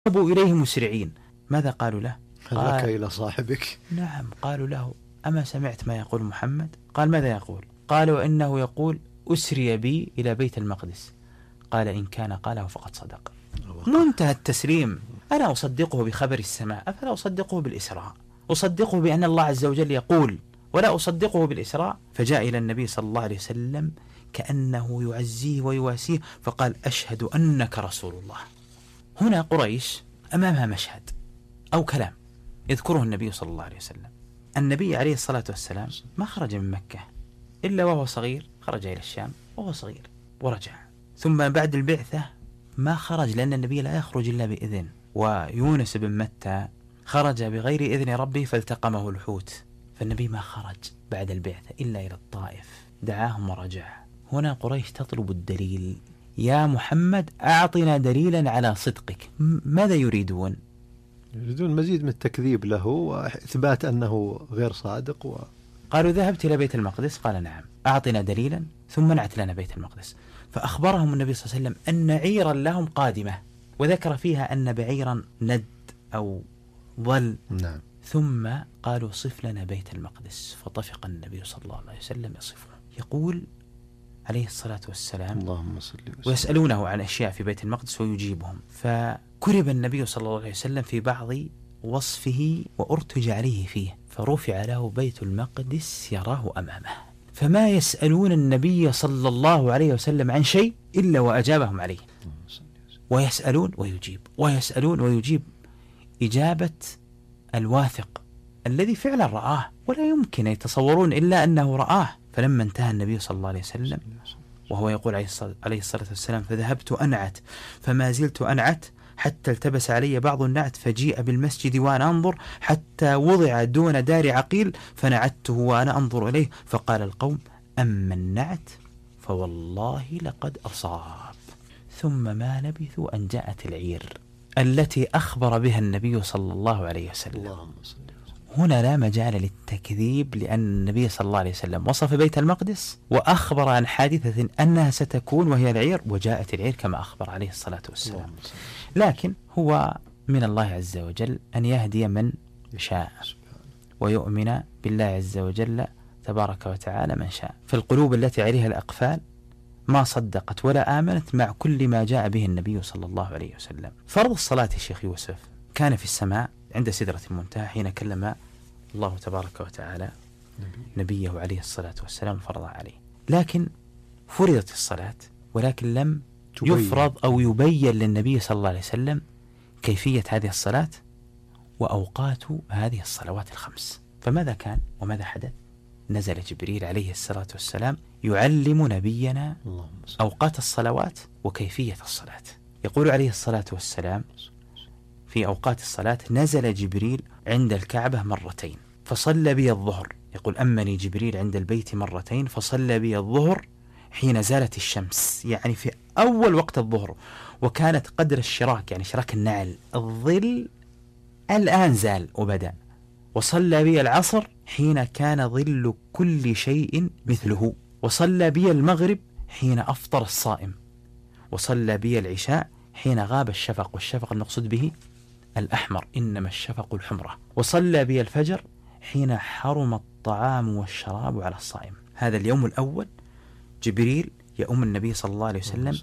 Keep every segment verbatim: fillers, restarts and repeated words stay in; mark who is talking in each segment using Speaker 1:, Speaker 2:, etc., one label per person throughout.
Speaker 1: ذهبوا إليه مسرعين. ماذا قالوا له؟
Speaker 2: هلك إلى صاحبك.
Speaker 1: نعم، قالوا له: أما سمعت ما يقول محمد؟ قال: ماذا يقول؟ قالوا: إنه يقول أسري بي إلى بيت المقدس. قال: إن كان قاله فقد صدق. منتهى التسليم. أنا أصدقه بخبر السماء، أفلا أصدقه بالإسراء؟ أصدقه بأن الله عز وجل يقول ولا أصدقه بالإسراء؟ فجاء إلى النبي صلى الله عليه وسلم كأنه يعزيه ويواسيه فقال: أشهد أنك رسول الله. هنا قريش أمامها مشهد أو كلام يذكره النبي صلى الله عليه وسلم. النبي عليه الصلاة والسلام ما خرج من مكة إلا وهو صغير، خرج إلى الشام وهو صغير ورجع. ثم بعد البعثة ما خرج، لأن النبي لا يخرج إلا بإذن. ويونس بن متى خرج بغير إذن ربه فالتقمه الحوت، فالنبي ما خرج بعد البعثة إلا إلى الطائف، دعاهم ورجع. هنا قريش تطلب الدليل: يا محمد أعطنا دليلا على صدقك. ماذا يريدون؟
Speaker 2: يريدون مزيد من التكذيب له وإثبات أنه غير صادق. و...
Speaker 1: قالوا: ذهبت إلى بيت المقدس؟ قال: نعم. أعطنا دليلا ثم نعت لنا بيت المقدس. فأخبرهم النبي صلى الله عليه وسلم أن عيرا لهم قادمة، وذكر فيها أن بعيرا ند أو ظل.
Speaker 2: نعم.
Speaker 1: ثم قالوا: صف لنا بيت المقدس. فطفق النبي صلى الله عليه وسلم يصفه. يقول عليه الصلاة والسلام:
Speaker 2: اللهم صل وسلم.
Speaker 1: ويسألونه عن أشياء في بيت المقدس ويجيبهم. فكرب النبي صلى الله عليه وسلم في بعض وصفه وأرتج عليه فيه، فرفع له بيت المقدس يراه أمامه. فما يسألون النبي صلى الله عليه وسلم عن شيء إلا وأجابهم عليه، ويسألون ويجيب ويسألون ويجيب، إجابة الواثق الذي فعلا رآه، ولا يمكن يتصورون إلا أنه رآه. فلما انتهى النبي صلى الله عليه وسلم وهو يقول عليه الصلاة والسلام: فذهبت أنعت فما زلت أنعت حتى التبس علي بعض النعت، فجيء بالمسجد وأنا أنظر حتى وضع دون دار عقيل فنعته وأنا أنظر إليه، فقال القوم: أما النعت فوالله لقد أصاب. ثم ما لبثوا أن جاءت العير التي أخبر بها النبي صلى الله عليه وسلم. هنا لا مجال للتكذيب، لأن النبي صلى الله عليه وسلم وصف بيت المقدس وأخبر عن حادثة أنها ستكون وهي العير، وجاءت العير كما أخبر عليه الصلاة والسلام. لكن هو من الله عز وجل أن يهدي من شاء ويؤمن بالله عز وجل تبارك وتعالى من شاء. فالقلوب التي عليها الأقفال ما صدقت ولا آمنت مع كل ما جاء به النبي صلى الله عليه وسلم. فرض الصلاة يا شيخ يوسف كان في السماء عند سدرة المنتهى حين كلم الله تبارك وتعالى نبيه عليه الصلاة والسلام فرض عليه. لكن فرضت الصلاة ولكن لم يفرض أو يبين للنبي صلى الله عليه وسلم كيفية هذه الصلاة وأوقات هذه الصلوات الخمس. فماذا كان وماذا حدث؟ نزل جبريل عليه الصلاة والسلام يعلم نبينا أوقات الصلوات وكيفية الصلاة. يقول عليه الصلاة والسلام في أوقات الصلاة: نزل جبريل عند الكعبة مرتين فصلى بي الظهر. يقول: أمني جبريل عند البيت مرتين فصلى بي الظهر حين زالت الشمس، يعني في أول وقت الظهر، وكانت قدر الشراك، يعني شراك النعل، الظل الآن زال وبدأ. وصلى بي العصر حين كان ظل كل شيء مثله. وصلى بي المغرب حين أفطر الصائم. وصلى بي العشاء حين غاب الشفق، والشفق المقصود به الأحمر، إنما الشفق الحمرة. وصلى بي الفجر حين حرم الطعام والشراب على الصائم. هذا اليوم الأول جبريل يؤم النبي صلى الله عليه وسلم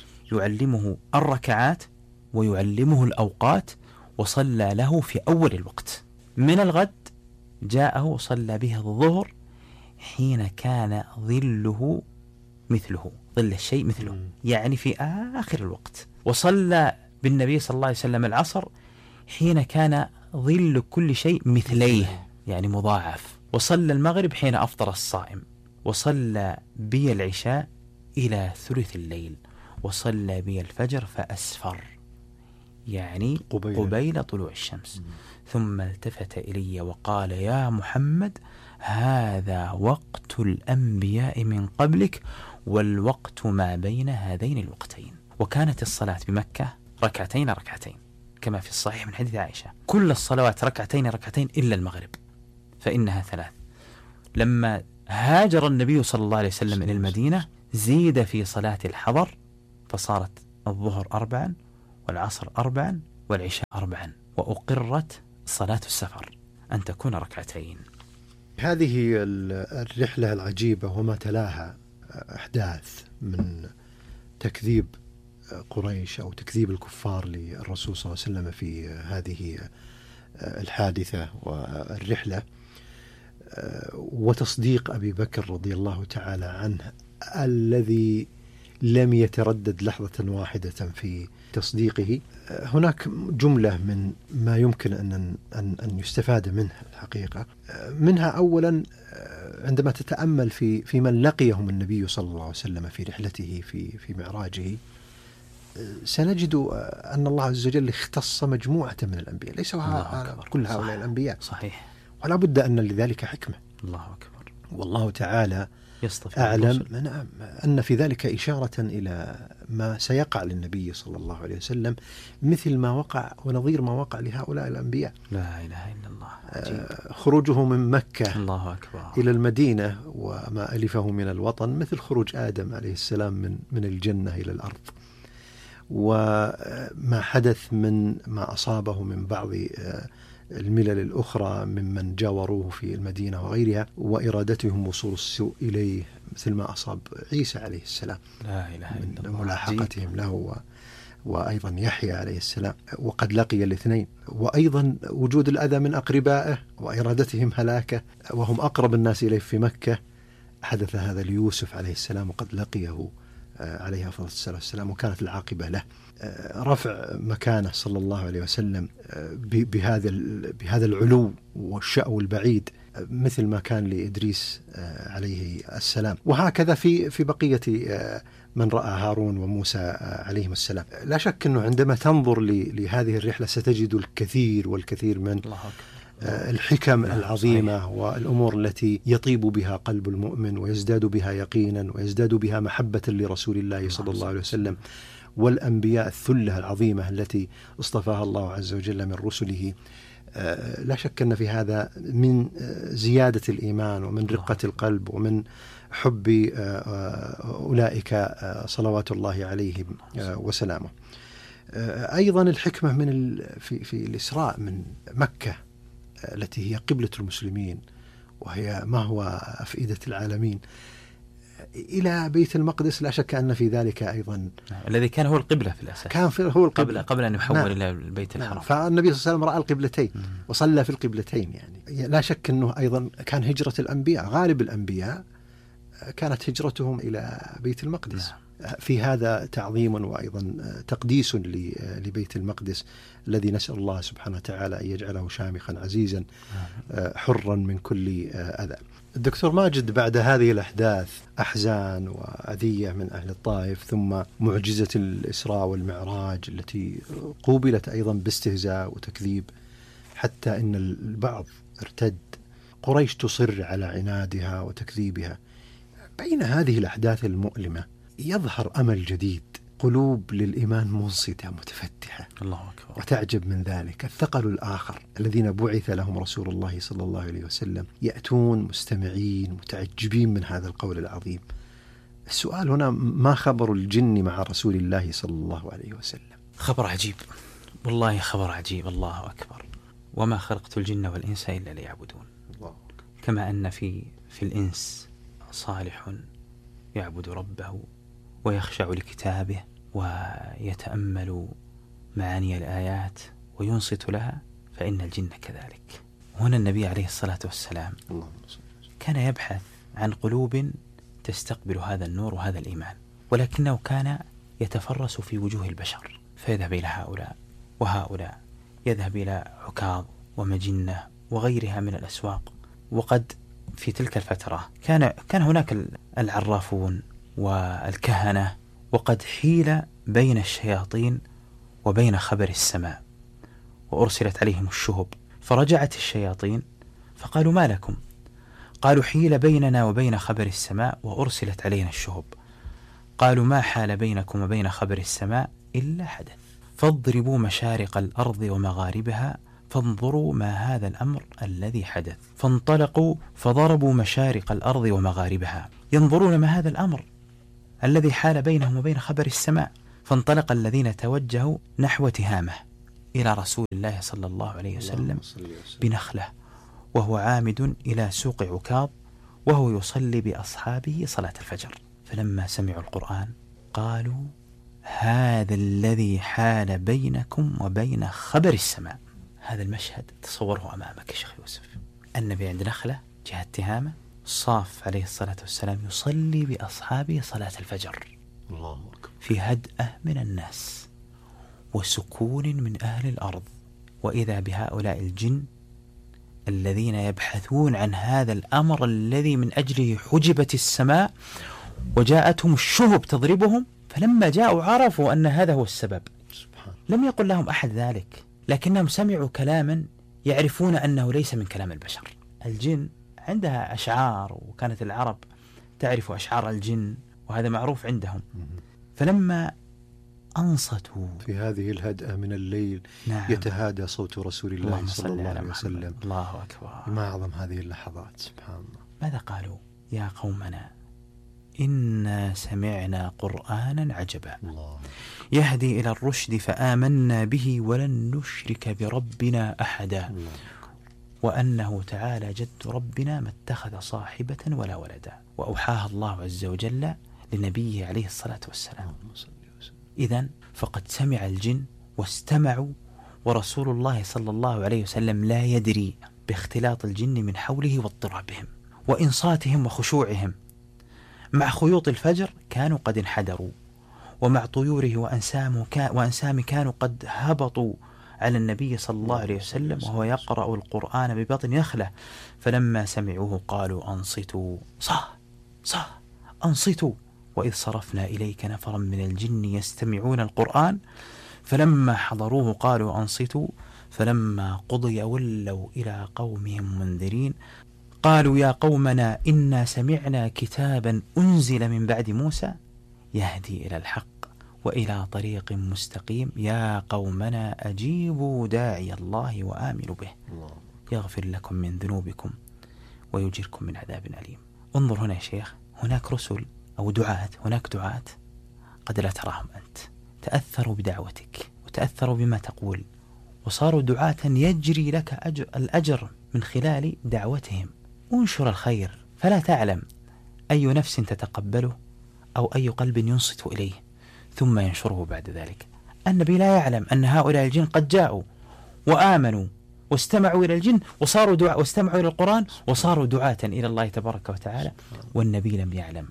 Speaker 1: يعلمه الركعات ويعلمه الأوقات، وصلى له في أول الوقت. من الغد جاءه صلى به الظهر حين كان ظله مثله، ظل الشيء مثله، يعني في آخر الوقت. وصلى بالنبي صلى الله عليه وسلم العصر حين كان ظل كل شيء مثليه، يعني مضاعف. وصلى المغرب حين أفطر الصائم. وصلى بي العشاء إلى ثلث الليل. وصلى بي الفجر فأسفر، يعني قبيل, قبيل طلوع الشمس. ثم التفت إلي وقال: يا محمد هذا وقت الأنبياء من قبلك والوقت ما بين هذين الوقتين. وكانت الصلاة بمكة ركعتين ركعتين كما في الصحيح من حديث عائشة، كل الصلوات ركعتين ركعتين إلا المغرب فإنها ثلاث. لما هاجر النبي صلى الله عليه وسلم إلى المدينة زيد في صلاة الحضر فصارت الظهر أربعا والعصر أربعا والعشاء أربعا، وأقرت صلاة السفر أن تكون ركعتين.
Speaker 2: هذه الرحلة العجيبة وما تلاها أحداث من تكذيب قريش أو تكذيب الكفار للرسول صلى الله عليه وسلم في هذه الحادثة والرحلة، وتصديق أبي بكر رضي الله تعالى عنه الذي لم يتردد لحظة واحدة في تصديقه. هناك جملة من ما يمكن أن أن أن يستفاد منها الحقيقة. منها أولا عندما تتأمل في في من لقيهم النبي صلى الله عليه وسلم في رحلته في في معراجه، سنجد أن الله عز وجل اختص مجموعة من الأنبياء، ليس كل هؤلاء الأنبياء.
Speaker 1: صحيح.
Speaker 2: ولا بد أن لذلك حكمة.
Speaker 1: الله أكبر.
Speaker 2: والله تعالى
Speaker 1: يصطفي
Speaker 2: أعلم نعم أن في ذلك إشارة إلى ما سيقع للنبي صلى الله عليه وسلم، مثل ما وقع ونظير ما وقع لهؤلاء الأنبياء.
Speaker 1: لا إله إلا الله. عجيب.
Speaker 2: خروجه من مكة
Speaker 1: الله أكبر
Speaker 2: إلى المدينة وما ألفه من الوطن مثل خروج آدم عليه السلام من من الجنة إلى الأرض، وما حدث من ما أصابه من بعض الملل الأخرى ممن جاوروه في المدينة وغيرها، وإرادتهم وصول السوء إليه مثل ما أصاب عيسى عليه السلام
Speaker 1: لا إله إلا الله،
Speaker 2: من ملاحقتهم له و... وأيضا يحيى عليه السلام، وقد لقي الاثنين. وأيضا وجود الأذى من أقربائه وإرادتهم هلاكه وهم أقرب الناس إليه في مكة. حدث هذا ليوسف عليه السلام وقد لقيه عليه أفضل الصلاة والسلام، وكانت العاقبة له رفع مكانه صلى الله عليه وسلم بهذا بهذا العلو والشأو البعيد، مثل ما كان لإدريس عليه السلام. وهكذا في في بقية من رأى هارون وموسى عليهم السلام. لا شك أنه عندما تنظر لهذه الرحلة ستجد الكثير والكثير من الحكم العظيمة والأمور التي يطيب بها قلب المؤمن ويزداد بها يقينا ويزداد بها محبة لرسول الله صلى الله عليه وسلم، والأنبياء الثلة العظيمة التي اصطفاها الله عز وجل من رسله. لا شك أن في هذا من زيادة الإيمان ومن رقة القلب ومن حب أولئك صلوات الله عليهم وسلامه. أيضا الحكمة من في في الإسراء من مكة التي هي قبلة المسلمين وهي ما هو أفئدة العالمين إلى بيت المقدس، لا شك أن في ذلك أيضا
Speaker 1: الذي كان هو القبلة في الأساس،
Speaker 2: كان في هو القبلة
Speaker 1: قبل قبل أن يحول نعم. إلى البيت الحرام.
Speaker 2: نعم. فالنبي صلى الله عليه وسلم رأى القبلتين م. وصلى في القبلتين. يعني لا شك أنه أيضا كان هجرة الأنبياء، غالب الأنبياء كانت هجرتهم إلى بيت المقدس. نعم. في هذا تعظيم وأيضا تقديس لبيت المقدس الذي نسأل الله سبحانه وتعالى أن يجعله شامخا عزيزا حرا من كل أذى. الدكتور ماجد، بعد هذه الأحداث أحزان وأذية من أهل الطائف، ثم معجزة الإسراء والمعراج التي قوبلت أيضا باستهزاء وتكذيب حتى إن البعض ارتد، قريش تصر على عنادها وتكذيبها. بين هذه الأحداث المؤلمة يظهر أمل جديد، قلوب للإيمان منصتة متفتحة.
Speaker 1: الله أكبر.
Speaker 2: وتعجب من ذلك الثقل الآخر الذين بعث لهم رسول الله صلى الله عليه وسلم يأتون مستمعين متعجبين من هذا القول العظيم. السؤال هنا: ما خبر الجن مع رسول الله صلى الله عليه وسلم؟
Speaker 1: خبر عجيب والله، خبر عجيب. الله أكبر. وما خلقت الجن والإنس إلا ليعبدون. الله. كما أن في في الإنس صالح يعبد ربه ويخشع لكتابه ويتأمل معاني الآيات وينصت لها، فإن الجن كذلك. هنا النبي عليه الصلاة والسلام كان يبحث عن قلوب تستقبل هذا النور وهذا الإيمان، ولكنه كان يتفرس في وجوه البشر، فيذهب إلى هؤلاء وهؤلاء، يذهب إلى عكاظ ومجنة وغيرها من الأسواق. وقد في تلك الفترة كان كان هناك العرافون والكهنة، وقد حيل بين الشياطين وبين خبر السماء وأرسلت عليهم الشهب، فرجعت الشياطين فقالوا: ما لكم؟ قالوا: حيل بيننا وبين خبر السماء وأرسلت علينا الشهب. قالوا: ما حال بينكم وبين خبر السماء إلا حدث، فاضربوا مشارق الأرض ومغاربها فانظروا ما هذا الأمر الذي حدث. فانطلقوا فضربوا مشارق الأرض ومغاربها ينظرون ما هذا الأمر الذي حال بينهم وبين خبر السماء. فانطلق الذين توجهوا نحو تهامة إلى رسول الله صلى الله عليه وسلم بنخلة وهو عامد إلى سوق عكاظ وهو يصلي بأصحابه صلاة الفجر، فلما سمعوا القرآن قالوا هذا الذي حال بينكم وبين خبر السماء. هذا المشهد تصوره أمامك يا شيخ يوسف، النبي عند نخلة جهة تهامة، صاف عليه الصلاة والسلام يصلي بأصحابه صلاة الفجر،
Speaker 2: الله أكبر،
Speaker 1: في هدأة من الناس وسكون من أهل الأرض، وإذا بهؤلاء الجن الذين يبحثون عن هذا الأمر الذي من أجله حجبت السماء وجاءتهم الشهب تضربهم، فلما جاءوا عرفوا أن هذا هو السبب.
Speaker 2: سبحان.
Speaker 1: لم يقل لهم أحد ذلك، لكنهم سمعوا كلاما يعرفون أنه ليس من كلام البشر. الجن عندها أشعار، وكانت العرب تعرف أشعار الجن وهذا معروف عندهم. فلما أنصتوا
Speaker 2: في هذه الهدأة من الليل، نعم، يتهادى صوت رسول الله صلى الله عليه وسلم.
Speaker 1: الله أكبر،
Speaker 2: ما أعظم هذه اللحظات، سبحان الله.
Speaker 1: ماذا قالوا؟ يا قومنا إنا سمعنا قرآنا عجبا
Speaker 2: الله.
Speaker 1: يهدي إلى الرشد فآمنا به ولن نشرك بربنا أحدا
Speaker 2: الله.
Speaker 1: وأنه تعالى جد ربنا ما اتخذ صاحبة ولا ولدا، وأوحاها الله عز وجل لنبيه عليه الصلاة والسلام. إذن فقد سمع الجن واستمعوا، ورسول الله صلى الله عليه وسلم لا يدري باختلاط الجن من حوله واضطرابهم وإنصاتهم وخشوعهم. مع خيوط الفجر كانوا قد انحدروا، ومع طيوره وأنسامه وأنسام كانوا قد هبطوا على النبي صلى الله عليه وسلم وهو يقرأ القرآن ببطن نخلة، فلما سمعوه قالوا أنصتوا، صح صح أنصتوا، وإذ صرفنا إليك نفرا من الجن يستمعون القرآن فلما حضروه قالوا أنصتوا، فلما قضي ولوا إلى قومهم منذرين قالوا يا قومنا إنا سمعنا كتابا أنزل من بعد موسى يهدي إلى الحق وإلى طريق مستقيم يا قومنا أجيبوا داعي الله وآمنوا به يغفر لكم من ذنوبكم ويجركم من عذاب أليم. انظر هنا يا شيخ، هناك رسل أو دعاة، هناك دعاة قد لا تراهم أنت، تأثروا بدعوتك وتأثروا بما تقول وصاروا دعاة يجري لك أجر الأجر من خلال دعوتهم. انشر الخير فلا تعلم أي نفس تتقبله أو أي قلب ينصت إليه ثم ينشره بعد ذلك. النبي لا يعلم أن هؤلاء الجن قد جاءوا وآمنوا واستمعوا إلى الجن وصاروا دعاء واستمعوا إلى القرآن وصاروا دعاة إلى الله تبارك وتعالى، والنبي لم يعلم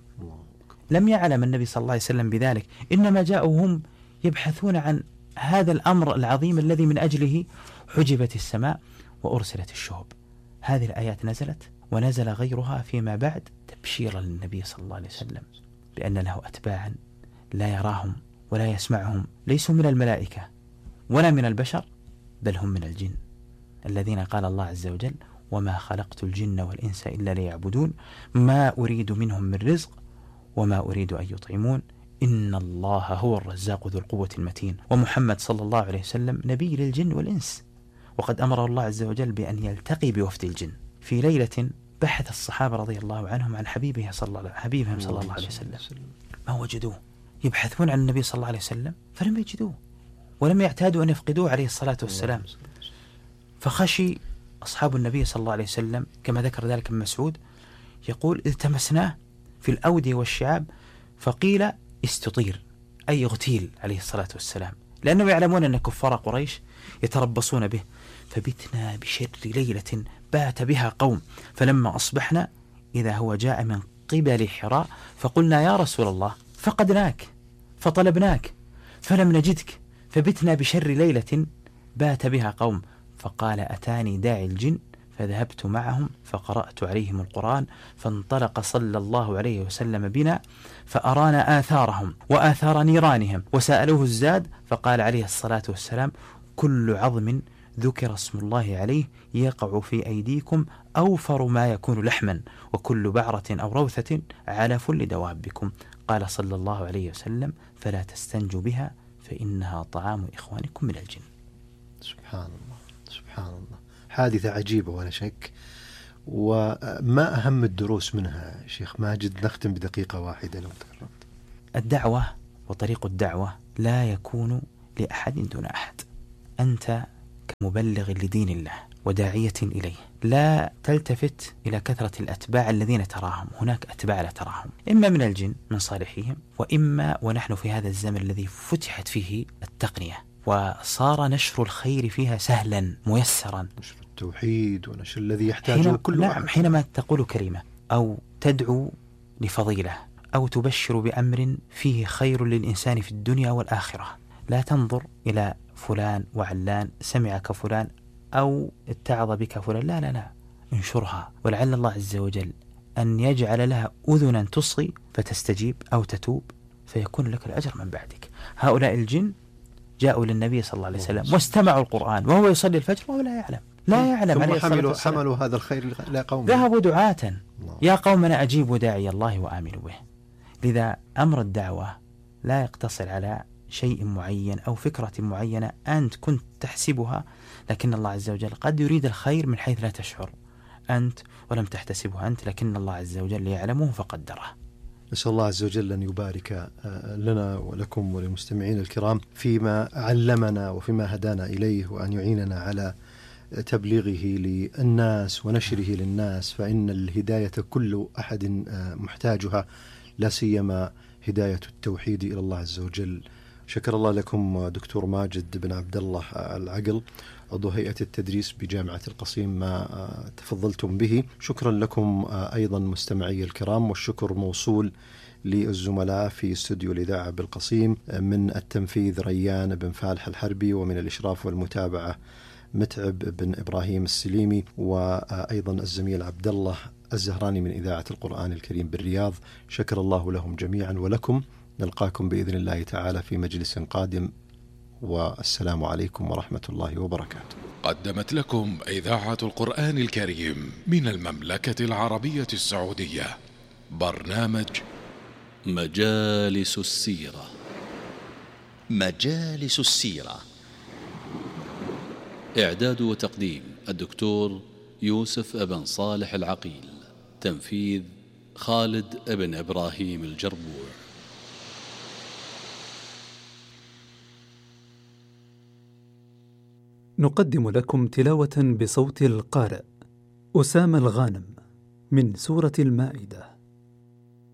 Speaker 1: لم يعلم النبي صلى الله عليه وسلم بذلك، إنما جاءوا هم يبحثون عن هذا الأمر العظيم الذي من أجله حجبت السماء وأرسلت الشهب. هذه الآيات نزلت ونزل غيرها فيما بعد تبشيرا للنبي صلى الله عليه وسلم بأن له أتباعا لا يراهم ولا يسمعهم، ليسوا من الملائكة ولا من البشر بل هم من الجن الذين قال الله عز وجل وما خلقت الجن والإنس إلا ليعبدون ما أريد منهم من رزق وما أريد أن يطعمون إن الله هو الرزاق ذو القوة المتين. ومحمد صلى الله عليه وسلم نبي للجن والإنس، وقد أمر الله عز وجل بأن يلتقي بوفد الجن. في ليلة بحث الصحابة رضي الله عنهم عن حبيبه صلى الله حبيبهم صلى الله عليه وسلم، ما وجدوه، يبحثون عن النبي صلى الله عليه وسلم فلم يجدوه ولم يعتادوا أن يفقدوه عليه الصلاة والسلام. فخشي أصحاب النبي صلى الله عليه وسلم كما ذكر ذلك ابن مسعود يقول التمسناه في الأودية والشعاب فقيل استطير أي اغتيل عليه الصلاة والسلام، لأنهم يعلمون أن كفار قريش يتربصون به. فبتنا بشر ليلة بات بها قوم فلما أصبحنا إذا هو جاء من قبل حراء فقلنا يا رسول الله فقدناك فطلبناك فلم نجدك فبتنا بشر ليلة بات بها قوم، فقال أتاني داعي الجن فذهبت معهم فقرأت عليهم القرآن فانطلق صلى الله عليه وسلم بنا فأرانا آثارهم وآثار نيرانهم وسألوه الزاد فقال عليه الصلاة والسلام كل عظم ذكر اسم الله عليه يقع في أيديكم أوفر ما يكون لحما وكل بعرة أو روثة علف لدوابكم. قال صلى الله عليه وسلم فلا تستنجوا بها فإنها طعام إخوانكم من الجن.
Speaker 2: سبحان الله سبحان الله، حادثة عجيبة ولا شك. وما أهم الدروس منها شيخ ماجد؟ نختم بدقيقة واحدة لو تكرمت.
Speaker 1: الدعوة وطريق الدعوة لا يكون لأحد دون أحد، أنت كمبلغ لدين الله وداعية إليه لا تلتفت إلى كثرة الأتباع الذين تراهم. هناك أتباع لا تراهم، إما من الجن من صالحيهم، وإما ونحن في هذا الزمن الذي فتحت فيه التقنية وصار نشر الخير فيها سهلا ميسرا،
Speaker 2: نشر التوحيد ونشر الذي يحتاجه كل
Speaker 1: نعم
Speaker 2: واحد.
Speaker 1: حينما تقول كلمة أو تدعو لفضيلة أو تبشر بأمر فيه خير للإنسان في الدنيا والآخرة، لا تنظر إلى فلان وعلان سمعك فلان أو اتعظ بك فلان، لا لا لا، انشرها، ولعل الله عز وجل أن يجعل لها أذنا تصغي فتستجيب أو تتوب فيكون لك الأجر من بعدك. هؤلاء الجن جاءوا للنبي صلى الله عليه وسلم واستمعوا القرآن وهو يصلي الفجر وهو لا يعلم لا يعلم
Speaker 2: ثم حملوا, حملوا هذا الخير لقوم،
Speaker 1: ذهبوا دعاة يا قومنا أجيبوا داعي الله وآمنوا به. لذا أمر الدعوة لا يقتصر على شيء معين أو فكرة معينة أنت كنت تحسبها، لكن الله عز وجل قد يريد الخير من حيث لا تشعر أنت ولم تحتسبه أنت، لكن الله عز وجل يعلمه فقدره.
Speaker 2: نسأل الله عز وجل أن يبارك لنا ولكم وللمستمعين الكرام فيما علمنا وفيما هدانا إليه، وأن يعيننا على تبليغه للناس ونشره للناس، فإن الهداية كل أحد محتاجها، لا سيما هداية التوحيد إلى الله عز وجل. شكر الله لكم دكتور ماجد بن عبد الله العقل عضو هيئة التدريس بجامعة القصيم ما تفضلتم به. شكرا لكم أيضا مستمعي الكرام، والشكر موصول للزملاء في استوديو الإذاعة بالقصيم، من التنفيذ ريان بن فالح الحربي، ومن الإشراف والمتابعة متعب بن إبراهيم السليمي، وأيضا الزميل عبد الله الزهراني من إذاعة القرآن الكريم بالرياض. شكر الله لهم جميعا ولكم. نلقاكم بإذن الله تعالى في مجلس قادم، والسلام عليكم ورحمة الله وبركاته.
Speaker 3: قدمت لكم إذاعة القرآن الكريم من المملكة العربية السعودية برنامج
Speaker 4: مجالس السيرة. مجالس السيرة، إعداد وتقديم الدكتور يوسف ابن صالح العقيل، تنفيذ خالد ابن إبراهيم الجربوع.
Speaker 5: نقدم لكم تلاوة بصوت القارئ أسامة الغانم من سورة المائدة.